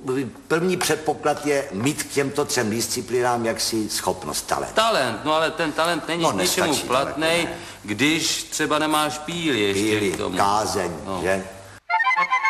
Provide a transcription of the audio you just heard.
první předpoklad je mít k těmto 3 disciplinám jaksi schopnost, talent. Talent, no ale ten talent není k ničemu platnej, když třeba nemáš píli ještě k tomu. Kázeň, že?